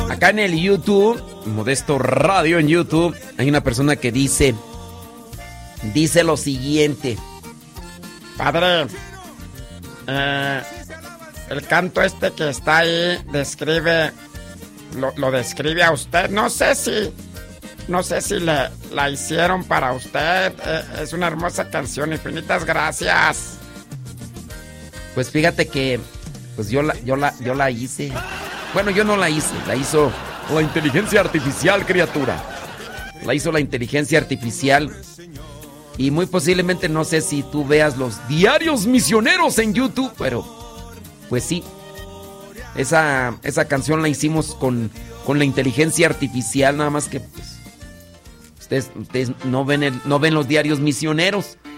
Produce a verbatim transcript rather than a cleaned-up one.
Acá en el YouTube, Modesto Radio en YouTube, hay una persona que dice, dice lo siguiente. Padre, eh, el canto este que está ahí describe, lo, lo describe a usted. No sé si, no sé si le, la hicieron para usted. Eh, es una hermosa canción, infinitas gracias. Pues fíjate que, pues yo la, yo la, yo la hice. Bueno, yo no la hice, la hizo la inteligencia artificial, criatura. La hizo la inteligencia artificial. Y muy posiblemente, no sé si tú veas los diarios misioneros en YouTube, pero pues sí. Esa, esa canción la hicimos con, con la inteligencia artificial, nada más que pues, ustedes, ustedes no ven el, no ven los diarios misioneros.